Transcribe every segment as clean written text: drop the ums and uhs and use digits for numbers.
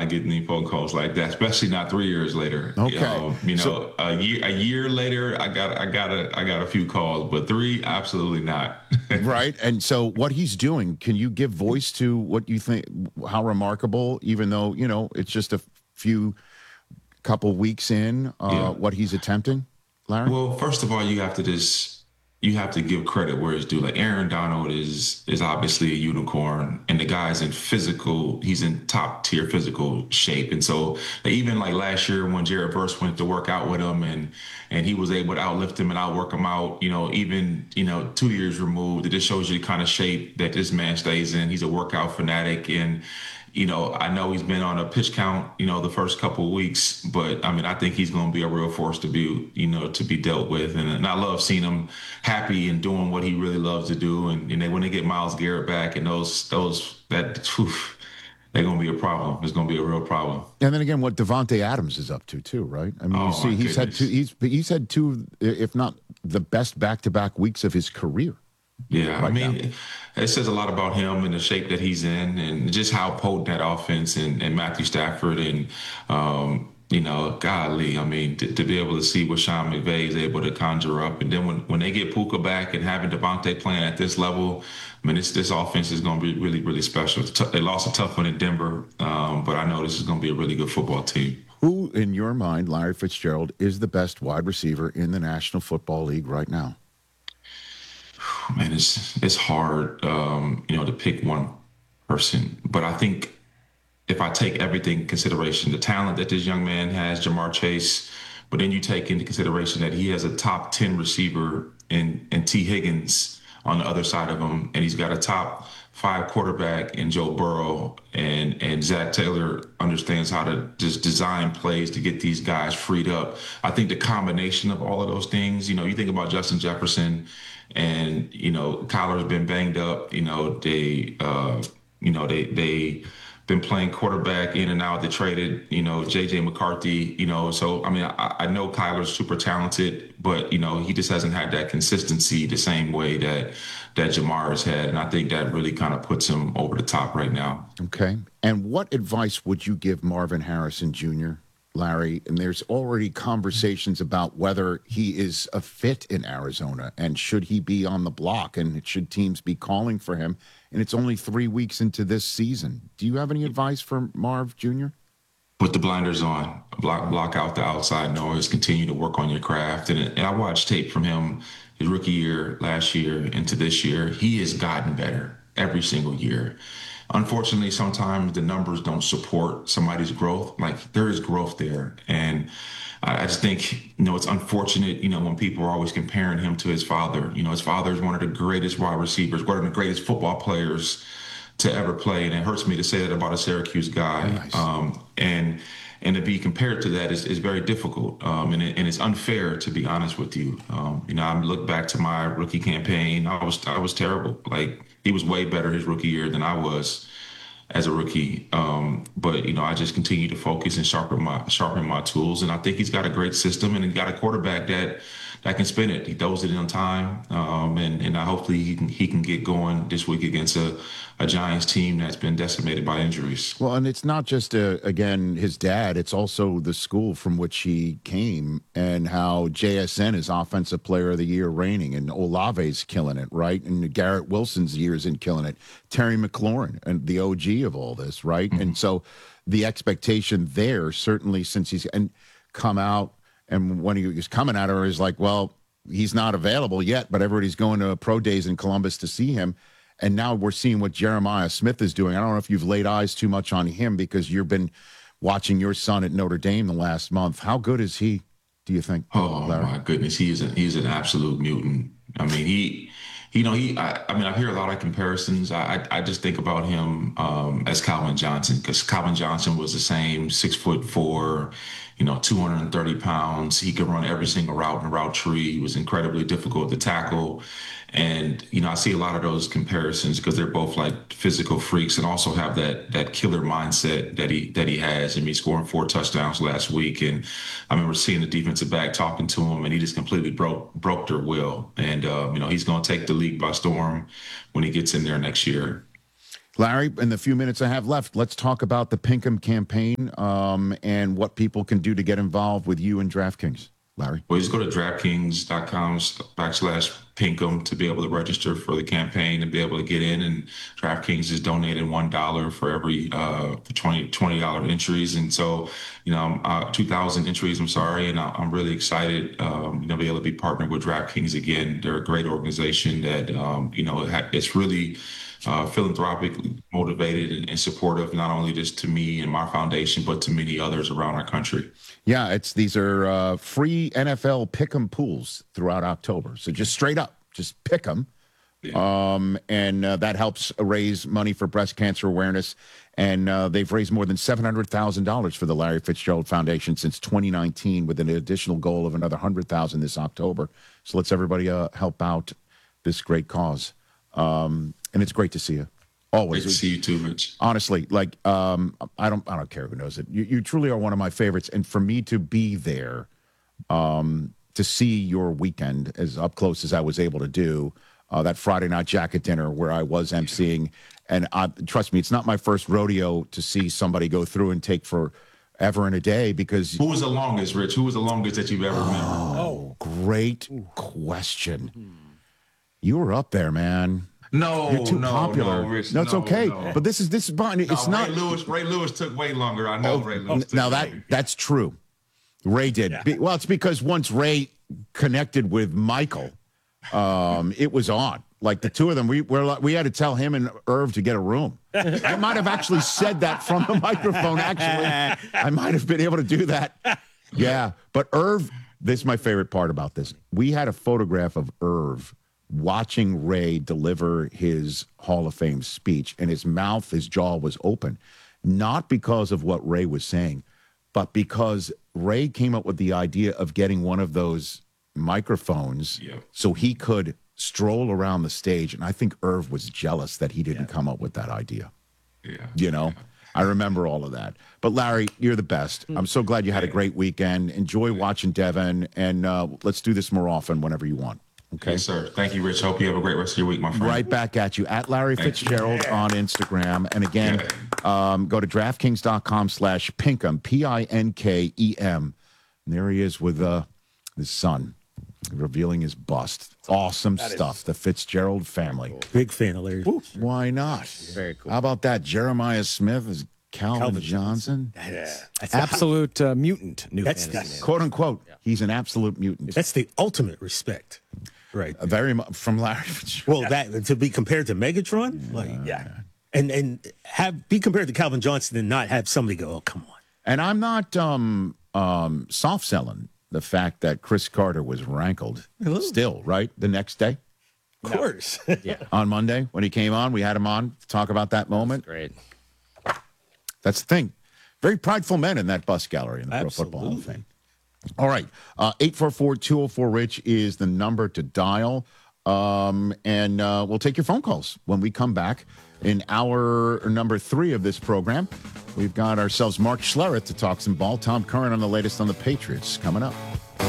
to get any phone calls like that, especially not 3 years later. Okay. So A year later, I got a few calls, but three, absolutely not. right. And so what he's doing, can you give voice to what you think, how remarkable, even though, it's just a few couple weeks in, Yeah. what he's attempting, Larry? Well, first of all, you have to give credit where it's due. Like Aaron Donald is obviously a unicorn, and the guy's he's in top tier physical shape. And so even like last year when Jared Verse went to work out with him and he was able to outlift him and outwork him out, even 2 years removed, it just shows you the kind of shape that this man stays in. He's a workout fanatic, and I know he's been on a pitch count, the first couple of weeks, but I mean, I think he's going to be a real force to be dealt with. And I love seeing him happy and doing what he really loves to do. And when they get Myles Garrett back and they're going to be a problem. It's going to be a real problem. And then again, what Devontae Adams is up to too, right? I mean, you Oh my see, goodness. he's had two, if not the best back-to-back weeks of his career. Yeah, I Right now. mean, it says a lot about him and the shape that he's in, and just how potent that offense and Matthew Stafford and golly, I mean, to be able to see what Sean McVay is able to conjure up, and then when they get Puka back and having Devontae playing at this level, I mean, this offense is going to be really really special. They lost a tough one in Denver, but I know this is going to be a really good football team. Who, in your mind, Larry Fitzgerald, is the best wide receiver in the National Football League right now? Man, it's hard, to pick one person, but I think if I take everything in consideration, the talent that this young man has, Jamar Chase, but then you take into consideration that he has a top 10 receiver in T. Higgins on the other side of him, and he's got a top five quarterback in Joe Burrow, and Zach Taylor understands how to just design plays to get these guys freed up. I think the combination of all of those things, you think about Justin Jefferson and, Kyler's been banged up, they been playing quarterback in and out. They traded, JJ McCarthy, so I mean, I know Kyler's super talented, but he just hasn't had that consistency the same way that Jamar has had. And I think that really kind of puts him over the top right now. Okay. And what advice would you give Marvin Harrison Jr., Larry? And there's already conversations about whether he is a fit in Arizona and should he be on the block and should teams be calling for him? And it's only 3 weeks into this season. Do you have any advice for Marv Jr.? Put the blinders on, block out the outside noise, continue to work on your craft. And I watched tape from him his rookie year last year into this year. He has gotten better every single year. Unfortunately, sometimes the numbers don't support somebody's growth. Like there is growth there. And I just think, it's unfortunate, when people are always comparing him to his father. His father is one of the greatest wide receivers, one of the greatest football players to ever play. And it hurts me to say that about a Syracuse guy. Nice. And to be compared to that is very difficult. And it's unfair, to be honest with you. I look back to my rookie campaign. I was terrible. Like he was way better his rookie year than I was as a rookie. But I just continue to focus and sharpen my tools. And I think he's got a great system and he got a quarterback that can spin it. He throws it in on time. And hopefully he can get going this week against a Giants team that's been decimated by injuries. Well, and it's not just, again, his dad. It's also the school from which he came and how JSN is Offensive Player of the Year reigning, and Olave's killing it, right? And Garrett Wilson's years in killing it. Terry McLaurin, and the OG of all this, right? Mm-hmm. And so the expectation there, certainly since he's come out, and when he was coming at her, is like, well, he's not available yet, but everybody's going to pro days in Columbus to see him. And now we're seeing what Jeremiah Smith is doing. I don't know if you've laid eyes too much on him because you've been watching your son at Notre Dame the last month. How good is he, do you think? Oh, Larry? My goodness. He's an absolute mutant. I mean, I hear a lot of comparisons. I just think about him as Calvin Johnson, because Calvin Johnson was the same 6'4", 230 pounds. He could run every single route in the route tree. He was incredibly difficult to tackle. And, I see a lot of those comparisons because they're both like physical freaks and also have that killer mindset that he has. I mean, scoring 4 touchdowns last week. And I remember seeing the defensive back talking to him and he just completely broke their will. And, he's going to take the league by storm when he gets in there next year. Larry, in the few minutes I have left, let's talk about the Pink'em campaign and what people can do to get involved with you and DraftKings. Larry? Well, just go to DraftKings.com/Pink'em to be able to register for the campaign and be able to get in. And DraftKings is donating $1 for every $20 entries. And so, 2,000 entries, I'm sorry. And I'm really excited, be able to be partnered with DraftKings again. They're a great organization that, it's really philanthropically motivated and supportive, not only just to me and my foundation, but to many others around our country. Yeah, these are free NFL pick'em pools throughout October. So just straight up, just pick them. Yeah. And that helps raise money for breast cancer awareness. And they've raised more than $700,000 for the Larry Fitzgerald Foundation since 2019, with an additional goal of another $100,000 this October. So let's everybody help out this great cause. And it's great to see you. Always. Great to see you too, Rich. Honestly, I don't care who knows it. You truly are one of my favorites, and for me to be there, to see your weekend as up close as I was able to do, that Friday night jacket dinner where I was emceeing, and trust me, it's not my first rodeo to see somebody go through and take forever and a day. Because who was the longest, Rich? Who was the longest that you've ever met? Oh, great question. You were up there, man. No, you're too popular. No, Rich, no, it's okay. No. But this is fine. It's not. Ray Lewis took way longer. I know Ray Lewis. Now that's true. Ray did. Yeah. Well, it's because once Ray connected with Michael, it was on. Like the two of them, we had to tell him and Irv to get a room. I might have actually said that from the microphone. Actually, I might have been able to do that. Yeah, but Irv. This is my favorite part about this. We had a photograph of Irv watching Ray deliver his Hall of Fame speech, and his jaw was open, not because of what Ray was saying, but because Ray came up with the idea of getting one of those microphones so he could stroll around the stage. And I think Irv was jealous that he didn't come up with that idea. Yeah. I remember all of that. But Larry, you're the best. I'm so glad you had a great weekend. Enjoy watching Devin, and let's do this more often whenever you want. Okay. Yes, sir. Thank you, Rich. Hope you have a great rest of your week, my friend. Right back at you at Larry Fitzgerald on Instagram. And again, go to DraftKings.com/Pink'em, Pinkem. And there he is with his son, revealing his bust. Awesome stuff. The Fitzgerald family. Cool. Big fan of Larry. Why not? Very cool. How about that? Jeremiah Smith is Calvin Johnson. That's absolute mutant. That's quote unquote. Yeah. He's an absolute mutant. That's the ultimate respect. Right. Very much from Larry Fitzgerald. Well, that to be compared to Megatron, and be compared to Calvin Johnson and not have somebody go, oh, come on. And I'm not soft selling the fact that Chris Carter was rankled still, right? The next day. Of course. On Monday when he came on, we had him on to talk about that moment. Great. That's the thing. Very prideful men in that bus gallery in the Pro Football Hall of Fame. All right. 844-204-RICH is the number to dial. And we'll take your phone calls when we come back in hour number 3 of this program. We've got ourselves Mark Schlereth to talk some ball. Tom Curran on the latest on the Patriots coming up.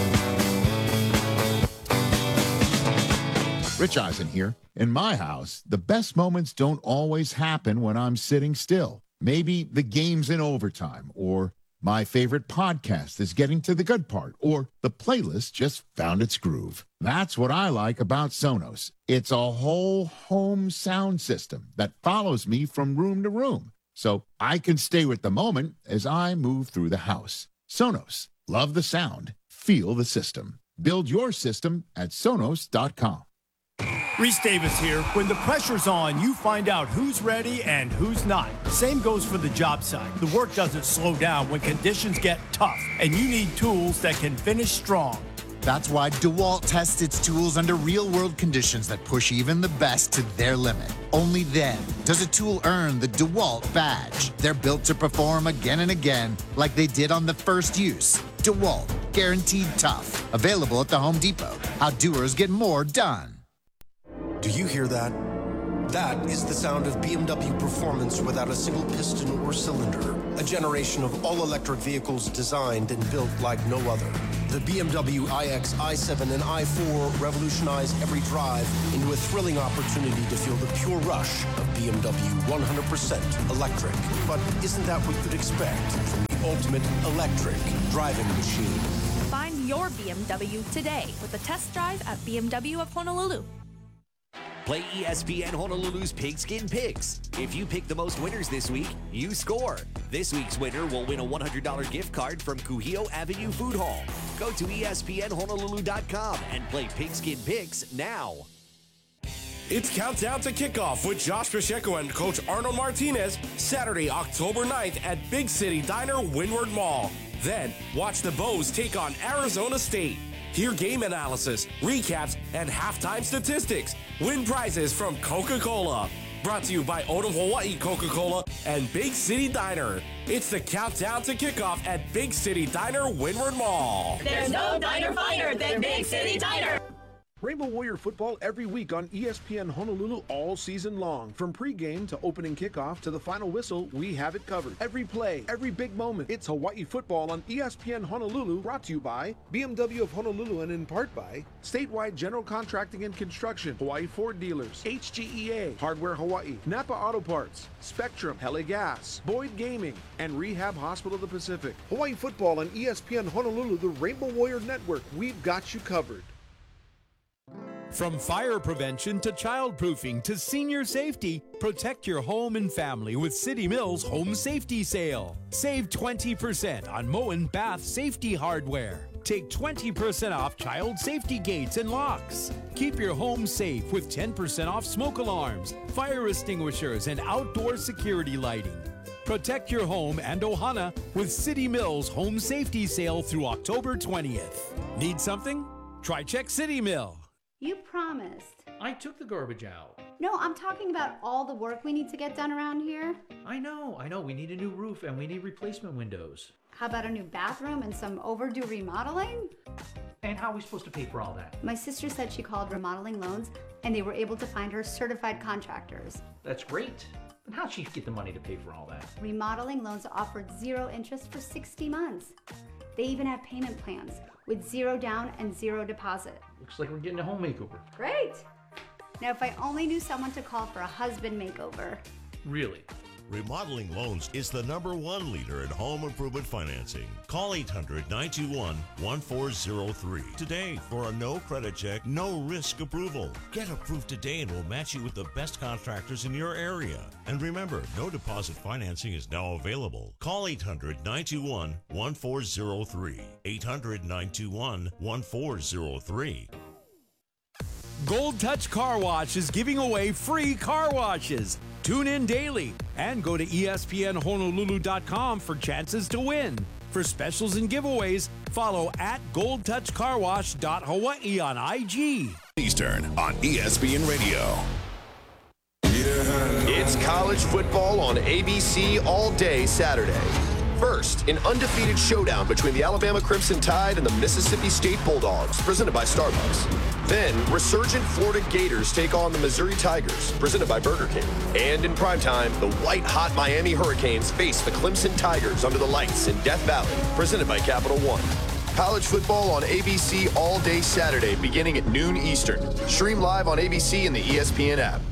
Rich Eisen here. In my house, the best moments don't always happen when I'm sitting still. Maybe the game's in overtime, or my favorite podcast is getting to the good part, or the playlist just found its groove. That's what I like about Sonos. It's a whole home sound system that follows me from room to room, so I can stay with the moment as I move through the house. Sonos. Love the sound. Feel the system. Build your system at Sonos.com. Reese Davis here. When the pressure's on, you find out who's ready and who's not. Same goes for the job site. The work doesn't slow down when conditions get tough, and you need tools that can finish strong. That's why DeWalt tests its tools under real-world conditions that push even the best to their limit. Only then does a tool earn the DeWalt badge. They're built to perform again and again, like they did on the first use. DeWalt, guaranteed tough. Available at the Home Depot. How doers get more done. Do you hear that? That is the sound of BMW performance without a single piston or cylinder. A generation of all-electric vehicles designed and built like no other. The BMW iX, i7, and i4 revolutionize every drive into a thrilling opportunity to feel the pure rush of BMW 100% electric. But isn't that what you'd expect from the ultimate electric driving machine? Find your BMW today with a test drive at BMW of Honolulu. Play ESPN Honolulu's Pigskin Picks. If you pick the most winners this week, you score. This week's winner will win a $100 gift card from Kuhio Avenue Food Hall. Go to ESPNHonolulu.com and play Pigskin Picks now. It's Countdown to Kickoff with Josh Pacheco and Coach Arnold Martinez, Saturday, October 9th at Big City Diner, Windward Mall. Then, watch the Bows take on Arizona State. Hear game analysis, recaps, and halftime statistics. Win prizes from Coca-Cola. Brought to you by Odom Hawaii Coca-Cola and Big City Diner. It's the Countdown to Kickoff at Big City Diner, Windward Mall. There's no diner finer than Big City Diner. Rainbow Warrior football every week on ESPN Honolulu all season long. From pregame to opening kickoff to the final whistle, we have it covered. Every play, every big moment. It's Hawaii football on ESPN Honolulu, brought to you by BMW of Honolulu and in part by Statewide General Contracting and Construction, Hawaii Ford Dealers, HGEA, Hardware Hawaii, Napa Auto Parts, Spectrum, Hele Gas, Boyd Gaming, and Rehab Hospital of the Pacific. Hawaii football on ESPN Honolulu, the Rainbow Warrior Network. We've got you covered. From fire prevention to childproofing to senior safety, protect your home and family with City Mills Home Safety Sale. Save 20% on Moen Bath Safety Hardware. Take 20% off child safety gates and locks. Keep your home safe with 10% off smoke alarms, fire extinguishers, and outdoor security lighting. Protect your home and Ohana with City Mills Home Safety Sale through October 20th. Need something? Try Check City Mill. You promised. I took the garbage out. No, I'm talking about all the work we need to get done around here. I know. We need a new roof and we need replacement windows. How about a new bathroom and some overdue remodeling? And how are we supposed to pay for all that? My sister said she called Remodeling Loans and they were able to find her certified contractors. That's great. But how'd she get the money to pay for all that? Remodeling Loans offered 0 interest for 60 months. They even have payment plans with 0 down and 0 deposit. Looks like we're getting a home makeover. Great! Now, if I only knew someone to call for a husband makeover. Really? Remodeling Loans is the #1 leader in home improvement financing. Call 800-921-1403 today for a no credit check, no risk approval. Get approved today and we'll match you with the best contractors in your area. And remember, no deposit financing is now available. Call 800-921-1403. 800-921-1403. Gold Touch Car Wash is giving away free car washes. Tune in daily and go to ESPNHonolulu.com for chances to win. For specials and giveaways, follow at goldtouchcarwash.hawaii on IG. Eastern on ESPN Radio. It's college football on ABC all day Saturday. First, an undefeated showdown between the Alabama Crimson Tide and the Mississippi State Bulldogs, presented by Starbucks. Then, resurgent Florida Gators take on the Missouri Tigers, presented by Burger King. And in primetime, the white-hot Miami Hurricanes face the Clemson Tigers under the lights in Death Valley, presented by Capital One. College football on ABC all day Saturday, beginning at noon Eastern. Stream live on ABC and the ESPN app.